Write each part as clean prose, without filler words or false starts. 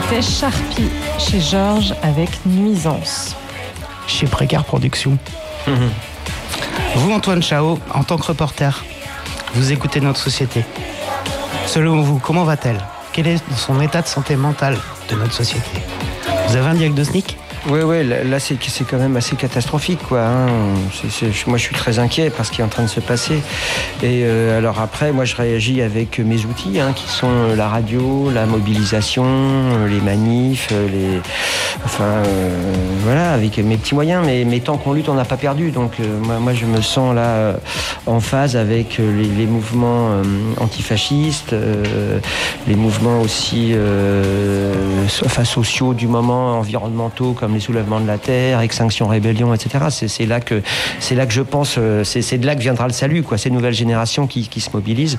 C'était Sharpie chez Georges avec Nuisance. Chez Précaire Productions. Vous, Antoine Chao, en tant que reporter, vous écoutez notre société. Selon vous, comment va-t-elle ? Quel est son état de santé mentale de notre société ? Vous avez un diagnostic ? Oui, là c'est quand même assez catastrophique, quoi. Hein. Moi je suis très inquiet par ce qui est en train de se passer. Et alors après, moi je réagis avec mes outils, qui sont la radio, la mobilisation, les manifs, voilà, avec mes petits moyens. Mais tant qu'on lutte, on n'a pas perdu. Donc moi je me sens là en phase avec les mouvements antifascistes, les mouvements aussi sociaux du moment, environnementaux comme les soulèvements de la terre, Extinction Rébellion, etc. C'est là que je pense, c'est de là que viendra le salut, quoi. Ces nouvelles générations qui se mobilisent.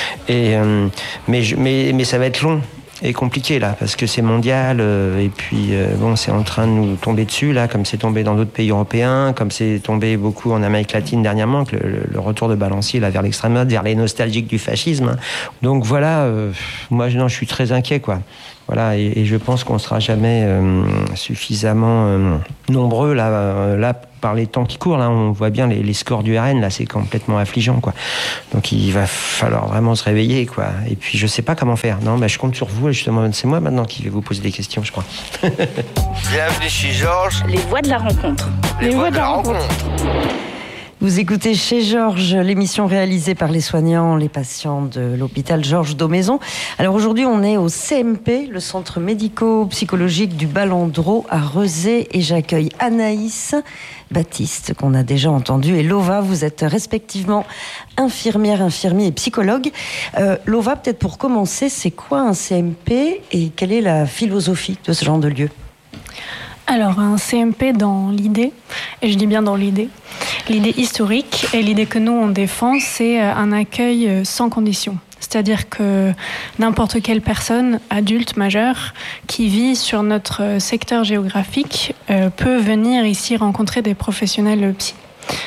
Mais ça va être long et compliqué là, parce que c'est mondial, et puis c'est en train de nous tomber dessus là, comme c'est tombé dans d'autres pays européens, comme c'est tombé beaucoup en Amérique latine dernièrement, que le retour de balancier là vers l'extrême droite, vers les nostalgiques du fascisme. Donc voilà, moi je suis très inquiet, quoi. Voilà, et je pense qu'on ne sera jamais suffisamment nombreux là par les temps qui courent. Là, on voit bien les scores du RN, là, c'est complètement affligeant, quoi. Donc il va falloir vraiment se réveiller, quoi. Et puis je sais pas comment faire. Non, je compte sur vous, justement. C'est moi maintenant qui vais vous poser des questions, je crois. Bienvenue chez Georges. Les voix de la rencontre. Les voix de la rencontre. Vous écoutez chez Georges, l'émission réalisée par les soignants, les patients de l'hôpital Georges Daumaison. Alors aujourd'hui, on est au CMP, le centre médico-psychologique du Balandreau à Rezé, et j'accueille Anaïs, Baptiste, qu'on a déjà entendu, et Lova. Vous êtes respectivement infirmière, infirmier et psychologue. Lova, peut-être pour commencer, c'est quoi un CMP et quelle est la philosophie de ce genre de lieu ? Alors, un CMP dans l'idée, et je dis bien dans l'idée historique, et l'idée que nous on défend, c'est un accueil sans condition. C'est-à-dire que n'importe quelle personne, adulte, majeure, qui vit sur notre secteur géographique peut venir ici rencontrer des professionnels psy,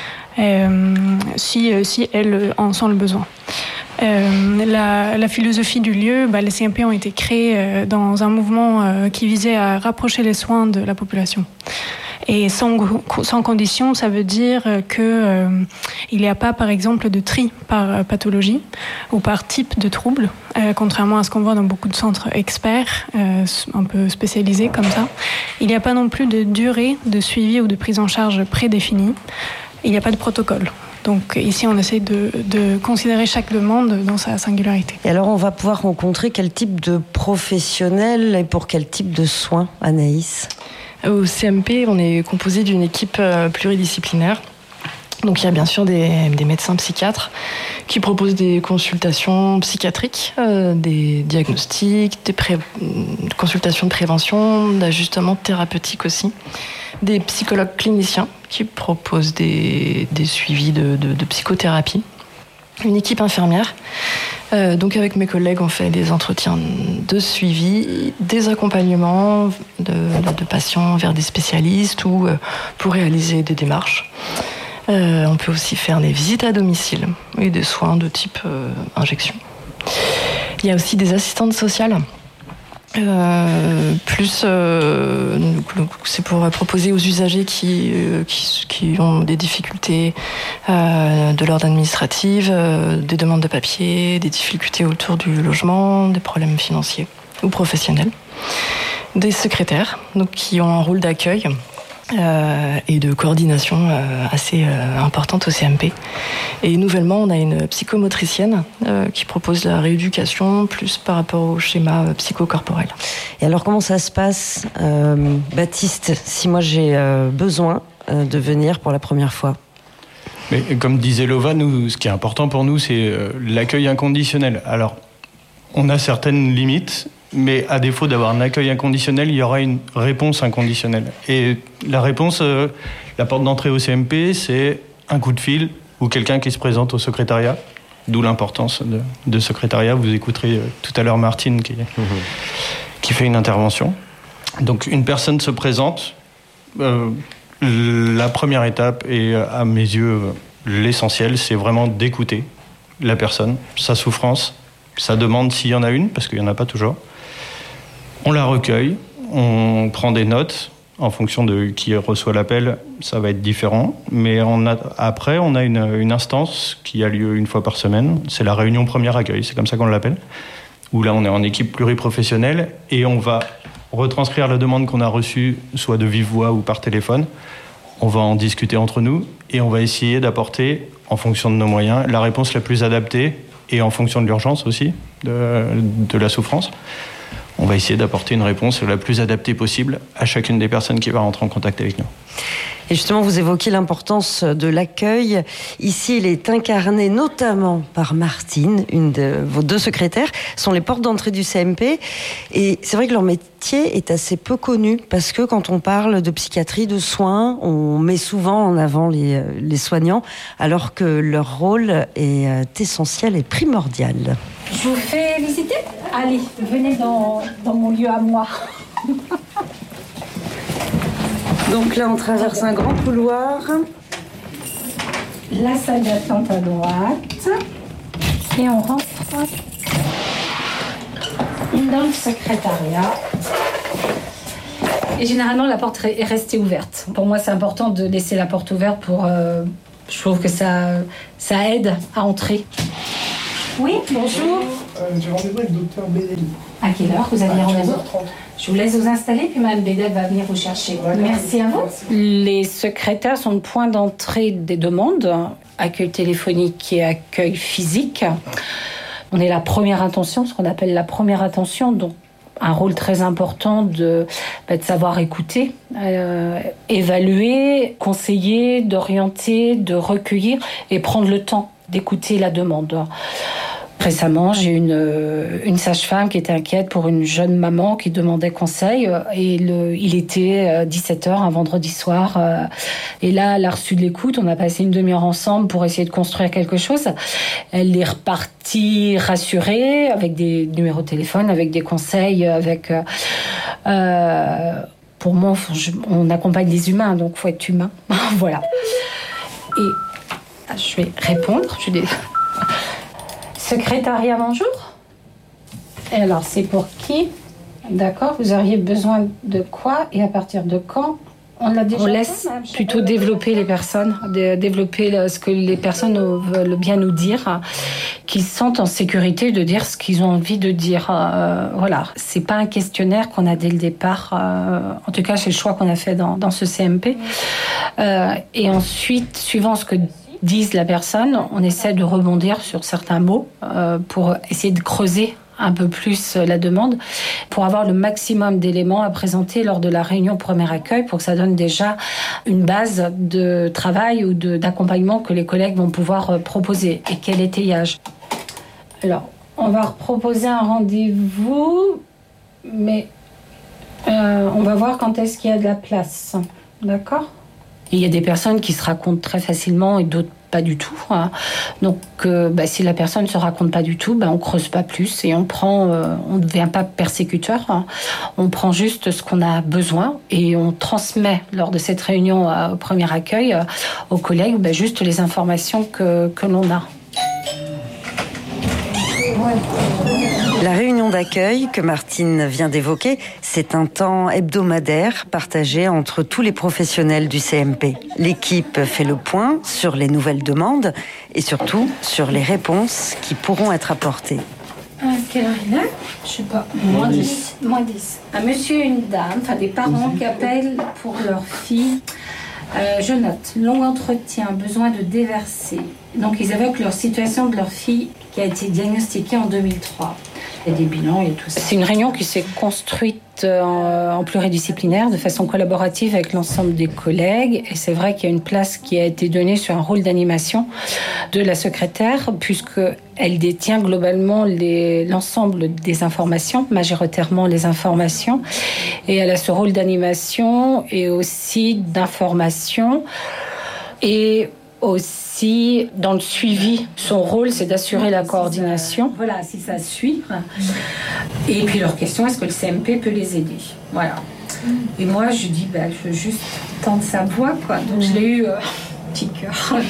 si elle en sent le besoin. La philosophie du lieu, les CMP ont été créés dans un mouvement qui visait à rapprocher les soins de la population. Et sans condition, ça veut dire que il n'y a pas, par exemple, de tri par pathologie ou par type de trouble, contrairement à ce qu'on voit dans beaucoup de centres experts, un peu spécialisés comme ça. Il n'y a pas non plus de durée de suivi ou de prise en charge prédéfinie. Il n'y a pas de protocole. Donc ici, on essaie de considérer chaque demande dans sa singularité. Et alors, on va pouvoir rencontrer quel type de professionnels et pour quel type de soins, Anaïs ? Au CMP, on est composé d'une équipe pluridisciplinaire. Donc il y a bien sûr des médecins psychiatres qui proposent des consultations psychiatriques, des diagnostics, des consultations de prévention, d'ajustement thérapeutique aussi. Des psychologues cliniciens qui proposent des suivis de psychothérapie. Une équipe infirmière. Donc avec mes collègues, on fait des entretiens de suivi, des accompagnements de patients vers des spécialistes ou pour réaliser des démarches. On peut aussi faire des visites à domicile et des soins de type injection. Il y a aussi des assistantes sociales. C'est pour proposer aux usagers qui ont des difficultés de l'ordre administratif, des demandes de papier, des difficultés autour du logement, des problèmes financiers ou professionnels. Des secrétaires qui ont un rôle d'accueil et de coordination assez importante au CMP. Et nouvellement, on a une psychomotricienne qui propose la rééducation plus par rapport au schéma psychocorporel. Et alors, comment ça se passe, Baptiste, si moi j'ai besoin de venir pour la première fois ? Mais comme disait Lova, nous, ce qui est important pour nous, c'est l'accueil inconditionnel. Alors, on a certaines limites, mais à défaut d'avoir un accueil inconditionnel, il y aura une réponse inconditionnelle. Et la réponse, la porte d'entrée au CMP, c'est un coup de fil ou quelqu'un qui se présente au secrétariat, d'où l'importance de secrétariat. Vous écouterez tout à l'heure Martine qui fait une intervention. Donc une personne se présente. La première étape, et à mes yeux l'essentiel, c'est vraiment d'écouter la personne, sa souffrance, sa demande s'il y en a une, parce qu'il n'y en a pas toujours. On la recueille, on prend des notes. En fonction de qui reçoit l'appel, ça va être différent. Mais après, on a une instance qui a lieu une fois par semaine. C'est la réunion premier accueil, c'est comme ça qu'on l'appelle. Où là, on est en équipe pluriprofessionnelle et on va retranscrire la demande qu'on a reçue, soit de vive voix ou par téléphone. On va en discuter entre nous et on va essayer d'apporter, en fonction de nos moyens, la réponse la plus adaptée et en fonction de l'urgence aussi, de la souffrance. On va essayer d'apporter une réponse la plus adaptée possible à chacune des personnes qui va rentrer en contact avec nous. Et justement, vous évoquez l'importance de l'accueil. Ici, il est incarné notamment par Martine, une de vos 2 secrétaires, sont les portes d'entrée du CMP. Et c'est vrai que leur métier est assez peu connu, parce que quand on parle de psychiatrie, de soins, on met souvent en avant les soignants, alors que leur rôle est essentiel et primordial. Je vous fais visiter ? Allez, venez dans mon lieu à moi. Donc là, on traverse un grand couloir. La salle d'attente à droite. Et on rentre dans le secrétariat. Et généralement, la porte est restée ouverte. Pour moi, c'est important de laisser la porte ouverte pour... je trouve que ça aide à entrer. Oui, bonjour. J'ai rendez-vous avec le docteur Bédel. À quelle heure vous avez rendez-vous ? 15h30. Je vous laisse vous installer, puis Mme Bédel va venir vous chercher. Merci à vous. Merci. Les secrétaires sont le point d'entrée des demandes, accueil téléphonique et accueil physique. On est la première intention, ce qu'on appelle la première attention, donc un rôle très important de savoir écouter, évaluer, conseiller, d'orienter, de recueillir et prendre le temps d'écouter la demande. Récemment, j'ai une sage-femme qui était inquiète pour une jeune maman qui demandait conseil. Et il était 17h un vendredi soir. Et là, elle a reçu de l'écoute. On a passé une demi-heure ensemble pour essayer de construire quelque chose. Elle est repartie rassurée avec des numéros de téléphone, avec des conseils, avec... pour moi, on accompagne des humains, donc il faut être humain. Voilà. Et je vais répondre. Secrétariat, bonjour. Et alors, c'est pour qui ? D'accord, vous auriez besoin de quoi et à partir de quand ? On laisse plutôt développer les personnes, développer ce que les personnes veulent bien nous dire, qu'ils se sentent en sécurité de dire ce qu'ils ont envie de dire. Voilà, c'est pas un questionnaire qu'on a dès le départ. En tout cas, c'est le choix qu'on a fait dans ce CMP. Et ensuite, suivant ce que disent la personne, on essaie de rebondir sur certains mots pour essayer de creuser un peu plus la demande, pour avoir le maximum d'éléments à présenter lors de la réunion premier accueil, pour que ça donne déjà une base de travail ou d'accompagnement que les collègues vont pouvoir proposer. Et quel étayage ? Alors, on va proposer un rendez-vous, mais on va voir quand est-ce qu'il y a de la place. D'accord ? Il y a des personnes qui se racontent très facilement et d'autres pas du tout. Donc, si la personne ne se raconte pas du tout, on creuse pas plus et on ne devient pas persécuteur. On prend juste ce qu'on a besoin et on transmet lors de cette réunion au premier accueil aux collègues juste les informations que l'on a. La réunion d'accueil que Martine vient d'évoquer, c'est un temps hebdomadaire partagé entre tous les professionnels du CMP. L'équipe fait le point sur les nouvelles demandes et surtout sur les réponses qui pourront être apportées. Quelle heure il est ? Je sais pas. Moins 10. Un monsieur et une dame, des parents qui appellent pour leur fille. Je note, long entretien, besoin de déverser. Donc ils évoquent leur situation de leur fille qui a été diagnostiquée en 2003. Il y a des bilans et tout ça. C'est une réunion qui s'est construite en pluridisciplinaire, de façon collaborative avec l'ensemble des collègues. Et c'est vrai qu'il y a une place qui a été donnée sur un rôle d'animation de la secrétaire, puisqu'elle détient globalement l'ensemble des informations, majoritairement les informations. Et elle a ce rôle d'animation et aussi d'information. Et aussi, dans le suivi, son rôle, c'est d'assurer la coordination. Voilà, si ça suit. Et puis leur question, est-ce que le CMP peut les aider ? Voilà. Et moi, je dis, je veux juste tendre sa voix, quoi. Donc je l'ai eu, petit cœur.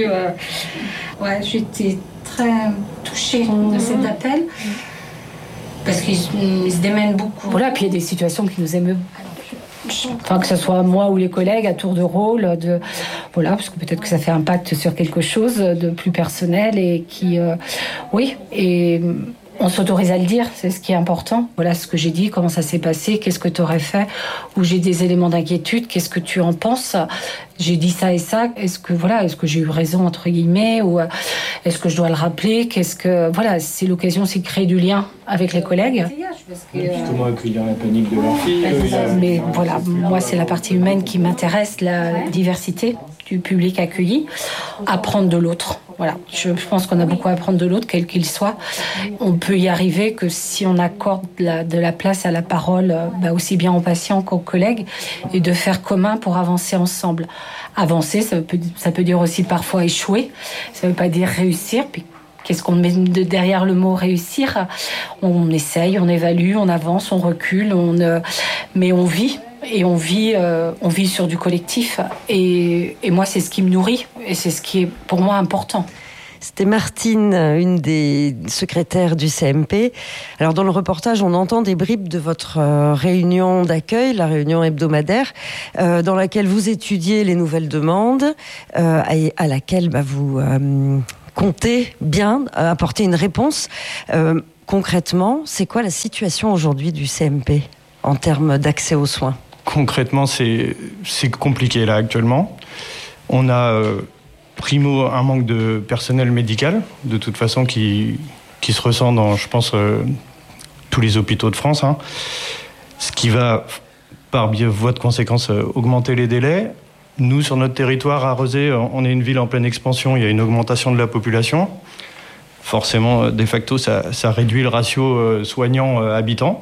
J'étais très touchée de cet appel. Parce qu'ils se démènent beaucoup. Voilà, puis il y a des situations qui nous émeuvent. Enfin, que ce soit moi ou les collègues à tour de rôle, voilà, parce que peut-être que ça fait impact sur quelque chose de plus personnel et qui, oui, et on s'autorise à le dire, c'est ce qui est important. Voilà ce que j'ai dit, comment ça s'est passé, qu'est-ce que tu aurais fait, ou j'ai des éléments d'inquiétude, qu'est-ce que tu en penses. J'ai dit ça et ça, est-ce que j'ai eu raison entre guillemets, ou est-ce que je dois le rappeler, voilà, c'est l'occasion aussi de créer du lien avec les collègues. Comment accueillir la panique de leur fille. Mais voilà, moi c'est la partie humaine qui m'intéresse, la diversité du public accueilli, apprendre de l'autre. Voilà, je pense qu'on a beaucoup à apprendre de l'autre, quel qu'il soit. On peut y arriver que si on accorde de la place à la parole, aussi bien aux patients qu'aux collègues, et de faire commun pour avancer ensemble. Avancer, ça peut dire aussi parfois échouer, ça ne veut pas dire réussir. Puis qu'est-ce qu'on met derrière le mot réussir ? On essaye, on évalue, on avance, on recule, mais on vit. Et on vit sur du collectif. Et moi, c'est ce qui me nourrit. Et c'est ce qui est pour moi important. C'était Martine, une des secrétaires du CMP. Alors dans le reportage, on entend des bribes de votre réunion d'accueil, la réunion hebdomadaire, dans laquelle vous étudiez les nouvelles demandes, à laquelle vous comptez bien apporter une réponse. Concrètement, c'est quoi la situation aujourd'hui du CMP en termes d'accès aux soins ? Concrètement, c'est compliqué là actuellement. On a primo un manque de personnel médical, de toute façon, qui se ressent dans, je pense, tous les hôpitaux de France. Ce qui va, par voie de conséquence, augmenter les délais. Nous, sur notre territoire, à Rezé, on est une ville en pleine expansion, il y a une augmentation de la population. Forcément, de facto, ça réduit le ratio soignants-habitants.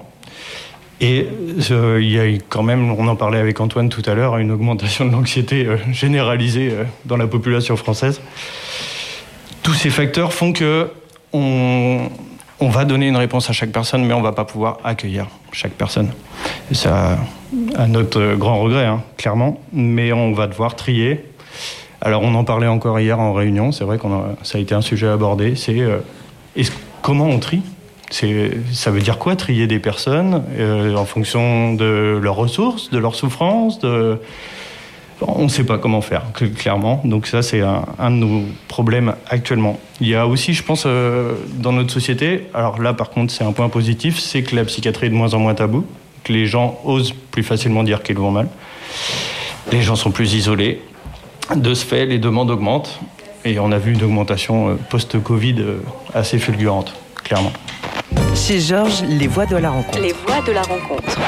Et il y a quand même, on en parlait avec Antoine tout à l'heure, une augmentation de l'anxiété généralisée dans la population française. Tous ces facteurs font que on va donner une réponse à chaque personne, mais on ne va pas pouvoir accueillir chaque personne. Et ça, à notre grand regret, clairement, mais on va devoir trier. Alors on en parlait encore hier en réunion, c'est vrai ça a été un sujet abordé, c'est comment on trie ? Ça veut dire quoi, trier des personnes en fonction de leurs ressources, de leurs souffrances On ne sait pas comment faire, clairement. Donc ça, c'est un de nos problèmes actuellement. Il y a aussi, je pense, dans notre société, alors là, par contre, c'est un point positif, c'est que la psychiatrie est de moins en moins tabou, que les gens osent plus facilement dire qu'ils vont mal. Les gens sont plus isolés. De ce fait, les demandes augmentent. Et on a vu une augmentation post-Covid assez fulgurante, clairement. Chez Georges, les voix de la rencontre. Les voix de la rencontre.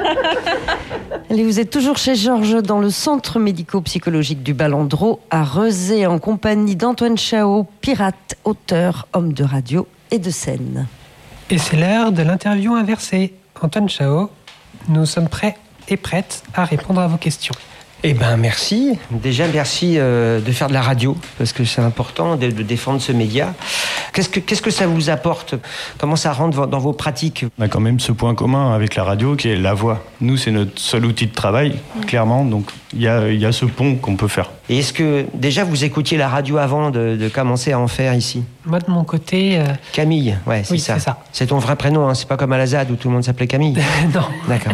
Allez, vous êtes toujours chez Georges dans le centre médico-psychologique du Balandreau à Rezé en compagnie d'Antoine Chao, pirate, auteur, homme de radio et de scène. Et c'est l'heure de l'interview inversée. Antoine Chao, nous sommes prêts et prêtes à répondre à vos questions. Eh bien, merci. Déjà, merci de faire de la radio, parce que c'est important de défendre ce média. Qu'est-ce que ça vous apporte ? Comment ça rentre dans vos pratiques ? On a quand même ce point commun avec la radio qui est la voix. Nous, c'est notre seul outil de travail, clairement. Donc, il y a ce pont qu'on peut faire. Et est-ce que, déjà, vous écoutiez la radio avant de commencer à en faire ici ? Moi, de mon côté... Camille, ouais, c'est ça. C'est ça. C'est ton vrai prénom, c'est pas comme à la ZAD où tout le monde s'appelait Camille. Non. D'accord.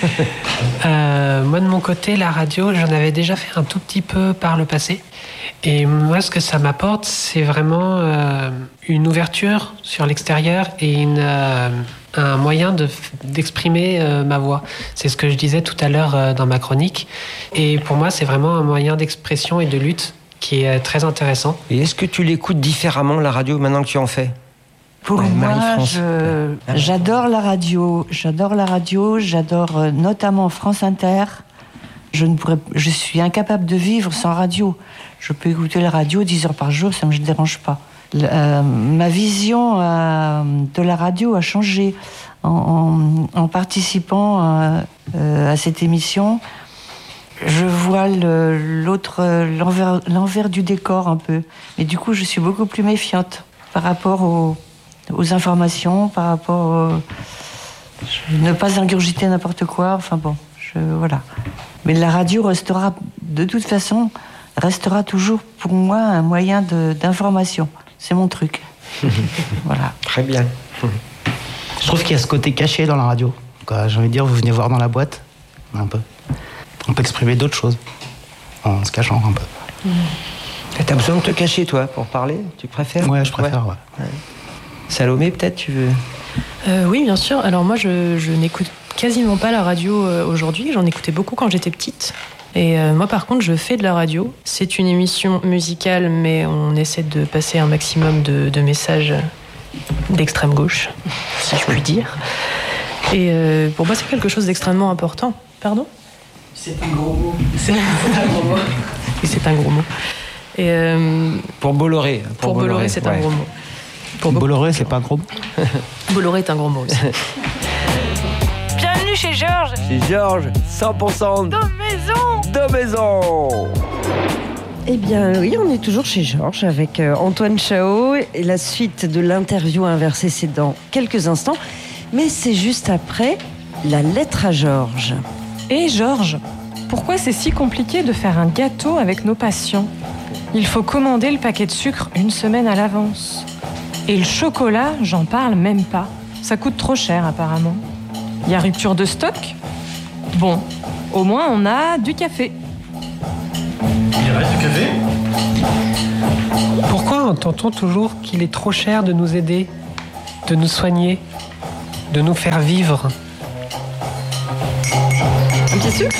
Moi, de mon côté, la radio, j'en avais déjà fait un tout petit peu par le passé. Et moi, ce que ça m'apporte, c'est vraiment une ouverture sur l'extérieur et un moyen d'exprimer ma voix. C'est ce que je disais tout à l'heure dans ma chronique. Et pour moi, c'est vraiment un moyen d'expression et de lutte qui est très intéressant. Et est-ce que tu l'écoutes différemment, la radio, maintenant que tu en fais ? Pour moi, j'adore la radio. J'adore notamment France Inter. Je suis incapable de vivre sans radio. Je peux écouter la radio 10 heures par jour, ça ne me dérange pas. Ma vision de la radio a changé en participant à cette émission. Je vois l'envers du décor un peu. Mais du coup, je suis beaucoup plus méfiante par rapport aux informations, par rapport ne pas ingurgiter n'importe quoi. Enfin bon, voilà. Mais la radio restera, de toute façon, toujours pour moi un moyen d'information. C'est mon truc. Voilà. Très bien. Je trouve qu'il y a ce côté caché dans la radio. J'ai envie de dire, vous venez voir dans la boîte, un peu. On peut exprimer d'autres choses, en se cachant un peu. T'as besoin de te cacher, toi, pour parler? Tu préfères? Ouais, je préfère, ouais. Salomé, peut-être, tu veux? Oui, bien sûr. Alors moi, je n'écoute quasiment pas la radio aujourd'hui. J'en écoutais beaucoup quand j'étais petite. Et moi, par contre, je fais de la radio. C'est une émission musicale, mais on essaie de passer un maximum de messages d'extrême gauche, si je puis dire. Et pour moi, c'est quelque chose d'extrêmement important. Pardon? C'est un gros mot. C'est un gros mot. Et c'est un gros mot. Et pour Bolloré. Pour Bolloré, c'est un gros mot. Pour Bolloré, c'est pas un gros mot. Bolloré est un gros mot aussi. Bienvenue chez Georges. Chez Georges, 100% de maison. Eh bien oui, on est toujours chez Georges avec Antoine Chao. Et la suite de l'interview inversée, c'est dans quelques instants. Mais c'est juste après la lettre à Georges. Et Georges, pourquoi c'est si compliqué de faire un gâteau avec nos patients? Il faut commander le paquet de sucre une semaine à l'avance. Et le chocolat, j'en parle même pas. Ça coûte trop cher apparemment. Il y a rupture de stock? Bon, au moins on a du café. Il reste du café? Pourquoi entend-on toujours qu'il est trop cher de nous aider, de nous soigner, de nous faire vivre? Un petit sucre?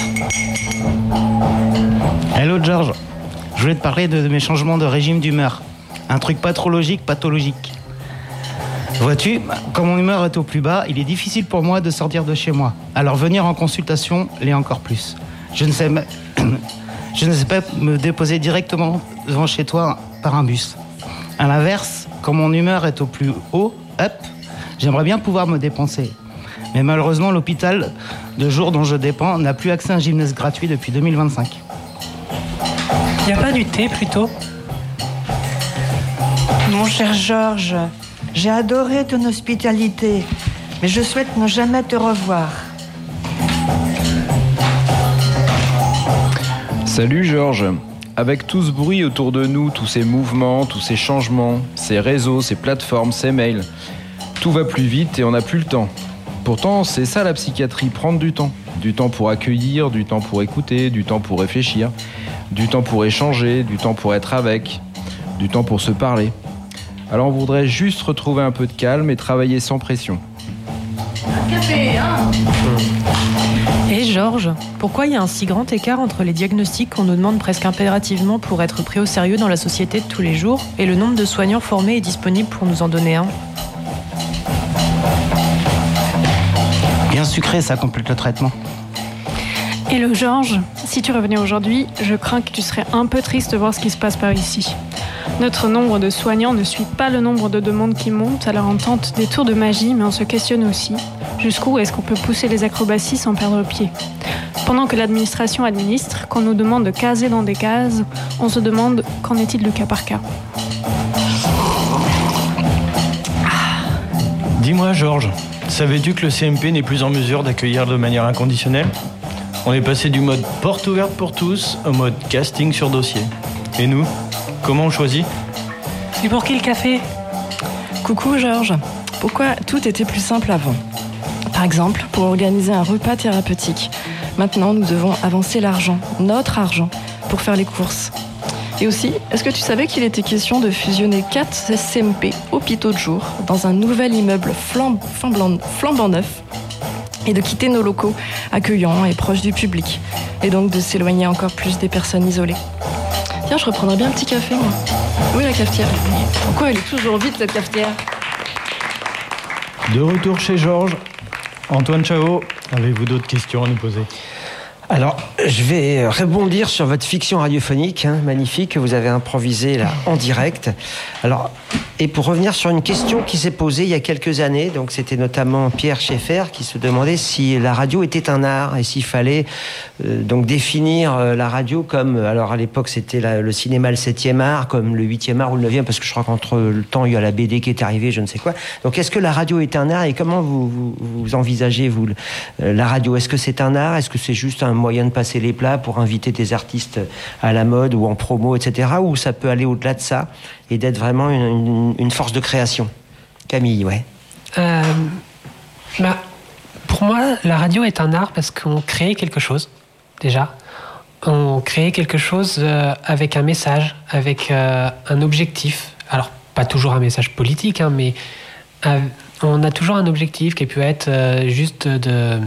Hello Georges, je voulais te parler de mes changements de régime d'humeur. Un truc pas trop logique, pathologique. Vois-tu, quand mon humeur est au plus bas, il est difficile pour moi de sortir de chez moi. Alors venir en consultation l'est encore plus. Je ne sais pas me déposer directement devant chez toi par un bus. À l'inverse, quand mon humeur est au plus haut, j'aimerais bien pouvoir me dépenser. Mais malheureusement, l'hôpital de jour dont je dépends n'a plus accès à un gymnase gratuit depuis 2025. Il n'y a pas du thé plutôt? Mon cher Georges, j'ai adoré ton hospitalité, mais je souhaite ne jamais te revoir. Salut Georges. Avec tout ce bruit autour de nous, tous ces mouvements, tous ces changements, ces réseaux, ces plateformes, ces mails, tout va plus vite et on n'a plus le temps. Pourtant, c'est ça la psychiatrie, prendre du temps. Du temps pour accueillir, du temps pour écouter, du temps pour réfléchir, du temps pour échanger, du temps pour être avec, du temps pour se parler. Alors on voudrait juste retrouver un peu de calme et travailler sans pression. Un café, hein? Et Georges, pourquoi il y a un si grand écart entre les diagnostics qu'on nous demande presque impérativement pour être pris au sérieux dans la société de tous les jours et le nombre de soignants formés et disponibles pour nous en donner un? Bien sucré, ça complète le traitement. Hello Georges, si tu revenais aujourd'hui, je crains que tu serais un peu triste de voir ce qui se passe par ici. Notre nombre de soignants ne suit pas le nombre de demandes qui montent, alors on tente des tours de magie, mais on se questionne aussi. Jusqu'où est-ce qu'on peut pousser les acrobaties sans perdre pied? Pendant que l'administration administre, qu'on nous demande de caser dans des cases, on se demande qu'en est-il du cas par cas? Dis-moi Georges, savais-tu que le CMP n'est plus en mesure d'accueillir de manière inconditionnelle? On est passé du mode porte ouverte pour tous au mode casting sur dossier. Et nous, comment on choisit? Et pour qui le café? Coucou Georges, pourquoi tout était plus simple avant? Par exemple, pour organiser un repas thérapeutique. Maintenant, nous devons avancer l'argent, notre argent, pour faire les courses. Et aussi, est-ce que tu savais qu'il était question de fusionner 4 CMP hôpitaux de jour dans un nouvel immeuble flambant neuf et de quitter nos locaux accueillants et proches du public, et donc de s'éloigner encore plus des personnes isolées? Tiens, je reprendrais bien un petit café, moi. Où est la cafetière? Pourquoi elle est toujours vide, cette cafetière? De retour chez Georges. Antoine Chao, avez-vous d'autres questions à nous poser? Alors, je vais rebondir sur votre fiction radiophonique, magnifique, que vous avez improvisée là, en direct. Alors, et pour revenir sur une question qui s'est posée il y a quelques années, donc c'était notamment Pierre Schaeffer qui se demandait si la radio était un art et s'il fallait donc définir la radio comme, alors à l'époque c'était le cinéma le 7e art, comme le 8e art ou le 9e, parce que je crois qu'entre le temps il y a la BD qui est arrivée, je ne sais quoi. Donc est-ce que la radio est un art et comment vous envisagez vous la radio? Est-ce que c'est un art? Est-ce que c'est juste un moyen de passer les plats pour inviter des artistes à la mode ou en promo, etc. Ou ça peut aller au-delà de ça et d'être vraiment une force de création? Camille, ouais. Pour moi, la radio est un art parce qu'on crée quelque chose, déjà. On crée quelque chose avec un message, avec un objectif. Alors, pas toujours un message politique, hein, mais on a toujours un objectif qui peut être juste de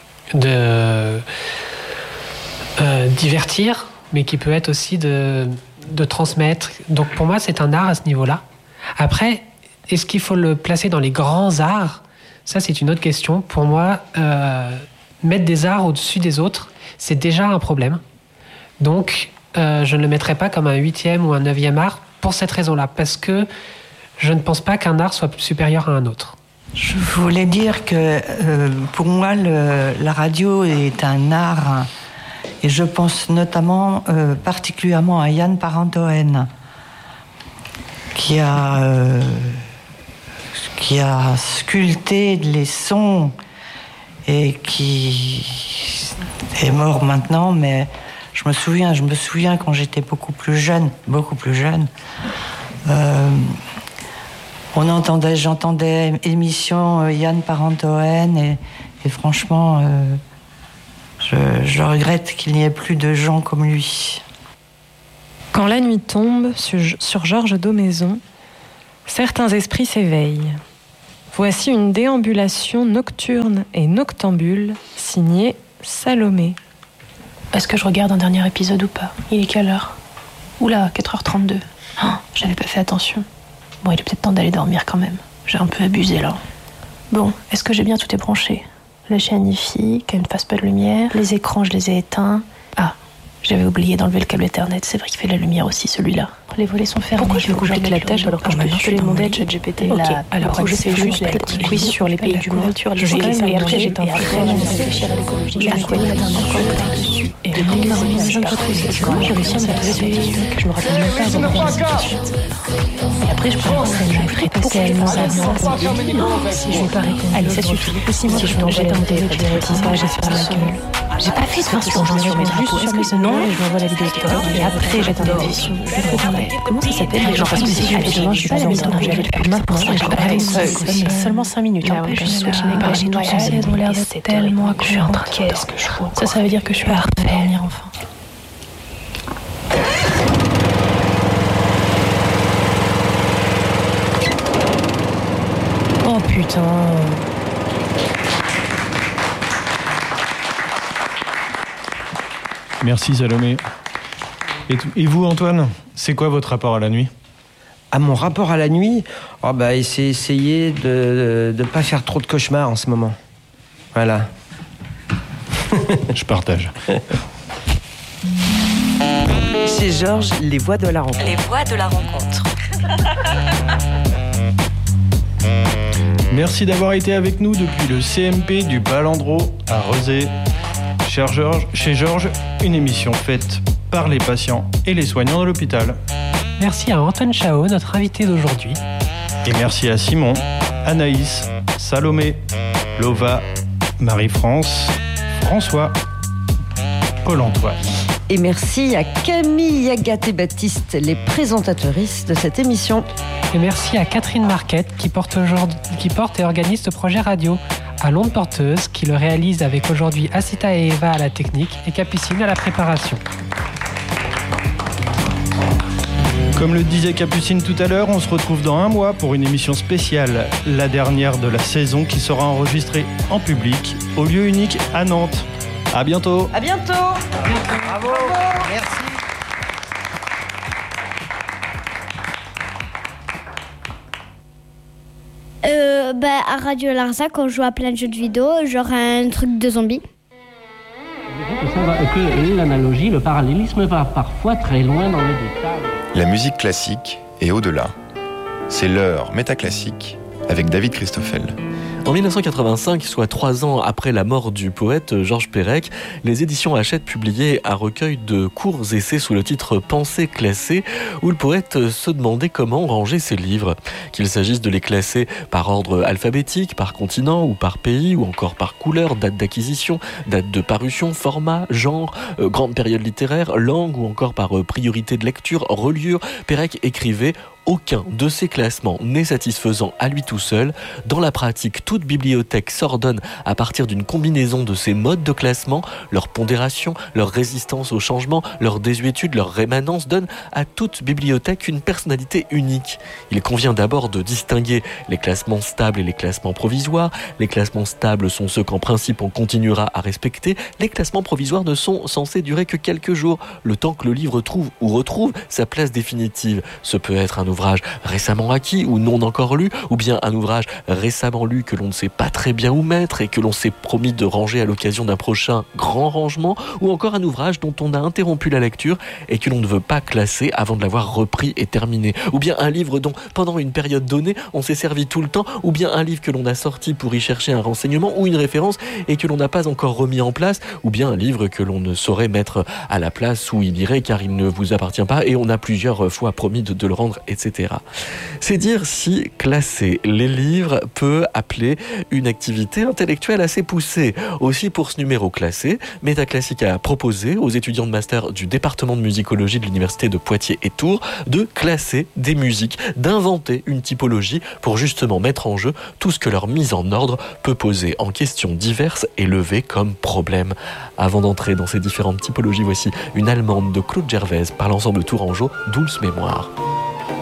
divertir, mais qui peut être aussi de transmettre. Donc pour moi, c'est un art à ce niveau-là. Après, est-ce qu'il faut le placer dans les grands arts ? Ça, c'est une autre question. Pour moi, mettre des arts au-dessus des autres, c'est déjà un problème. Donc, je ne le mettrai pas comme un 8e ou un 9e art pour cette raison-là, parce que je ne pense pas qu'un art soit supérieur à un autre. Je voulais dire que pour moi, la radio est un art, et je pense notamment particulièrement à Yann Parentoen, qui a sculpté les sons et qui est mort maintenant, mais je me souviens quand j'étais beaucoup plus jeune. J'entendais émission Yann Parentoen et franchement, je regrette qu'il n'y ait plus de gens comme lui. Quand la nuit tombe sur Georges Daumaison, certains esprits s'éveillent. Voici une déambulation nocturne et noctambule signée Salomé. Est-ce que je regarde un dernier épisode ou pas ? Il est quelle heure ? Oula, 4h32. Oh, j'avais pas fait attention. Bon, il est peut-être temps d'aller dormir quand même. J'ai un peu abusé là. Bon, est-ce que j'ai bien tout débranché ? La chaîne IFI, qu'elle ne fasse pas de lumière. Les écrans, je les ai éteints. Ah, j'avais oublié d'enlever le câble Ethernet. C'est vrai qu'il fait la lumière aussi, celui-là. Les volets sont fermés. Pourquoi je me complique la tâche alors que je peux les demander à ChatGPT ? Ok, alors je fais juste le petit quiz sur les pays du monde. Je vais et après j'ai un réfléchir à l'écologie. J'ai quoi dessus. Et le moment j'ai réussi à me poser sur TikTok. Je me rappelle même pas avoir une explication. Et après je prends tellement si je vais pas répondre. Allez, ça suffit. Si je me jette un téléphone, j'ai fait la gueule. J'ai pas fait de version, je vais mettre juste sur mes noms et je m'envoie la vidéo TikTok et après jette un audition. Comment ça s'appelle les gens ? Parce que si demain je suis pas envie de manger, je vais le faire maintenant. J'ai seulement 5 minutes. Je switch mes pages et tout. Elles ont l'air d'être tellement accrochées. Je suis en train qu'est-ce que je fous. Ça veut dire que je suis à dormir enfin. Oh putain. Merci Salomé. Et vous Antoine, c'est quoi votre rapport à la nuit ? Mon rapport à la nuit, c'est essayer de ne pas faire trop de cauchemars en ce moment. Voilà. Je partage. Chez Georges, les voix de la rencontre. Les voix de la rencontre. Merci d'avoir été avec nous depuis le CMP du Balandreau à Rezé. Chez Georges, une émission faite par les patients et les soignants de l'hôpital. Merci à Antoine Chao, notre invité d'aujourd'hui. Et merci à Simon, Anaïs, Salomé, Lova, Marie-France, François, Paul-Antoine. Et merci à Camille, Agathe et Baptiste, les présentatrices de cette émission. Et merci à Catherine Marquette qui porte et organise ce projet radio, à l'onde porteuse qui le réalise avec aujourd'hui Asita et Eva à la technique et Capucine à la préparation. Comme le disait Capucine tout à l'heure, on se retrouve dans un mois pour une émission spéciale, la dernière de la saison qui sera enregistrée en public au lieu unique à Nantes. À bientôt. À bientôt. Bravo. Merci. À Radio Larzac, on joue à plein de jeux de vidéo, genre un truc de zombies. Que l'analogie, le parallélisme va parfois très loin dans le détail. La musique classique et au-delà. C'est l'heure métaclassique avec David Christoffel. En 1985, soit 3 ans après la mort du poète Georges Perec, les éditions Hachette publiaient un recueil de courts essais sous le titre « Pensées classées » où le poète se demandait comment ranger ses livres. Qu'il s'agisse de les classer par ordre alphabétique, par continent ou par pays, ou encore par couleur, date d'acquisition, date de parution, format, genre, grande période littéraire, langue ou encore par priorité de lecture, reliure, Perec écrivait aucun de ces classements n'est satisfaisant à lui tout seul, dans la pratique, toute bibliothèque s'ordonne à partir d'une combinaison de ces modes de classement. Leur pondération, leur résistance au changement, leur désuétude, leur rémanence donnent à toute bibliothèque une personnalité unique. Il convient d'abord de distinguer les classements stables et les classements provisoires. Les classements stables sont ceux qu'en principe on continuera à respecter. Les classements provisoires ne sont censés durer que quelques jours, le temps que le livre trouve ou retrouve sa place définitive. Ce peut être un ouvrage récemment acquis ou non encore lu, ou bien un ouvrage récemment lu que l'on ne sait pas très bien où mettre et que l'on s'est promis de ranger à l'occasion d'un prochain grand rangement, ou encore un ouvrage dont on a interrompu la lecture et que l'on ne veut pas classer avant de l'avoir repris et terminé, ou bien un livre dont pendant une période donnée on s'est servi tout le temps, ou bien un livre que l'on a sorti pour y chercher un renseignement ou une référence et que l'on n'a pas encore remis en place, ou bien un livre que l'on ne saurait mettre à la place où il irait car il ne vous appartient pas et on a plusieurs fois promis de le rendre, etc. C'est dire si classer les livres peut appeler une activité intellectuelle assez poussée. Aussi, pour ce numéro classé, Métaclassique a proposé aux étudiants de master du département de musicologie de l'université de Poitiers et Tours de classer des musiques, d'inventer une typologie pour justement mettre en jeu tout ce que leur mise en ordre peut poser en questions diverses et lever comme problème. Avant d'entrer dans ces différentes typologies, voici une allemande de Claude Gervaise par l'ensemble tourangeau Dulce Mémoire.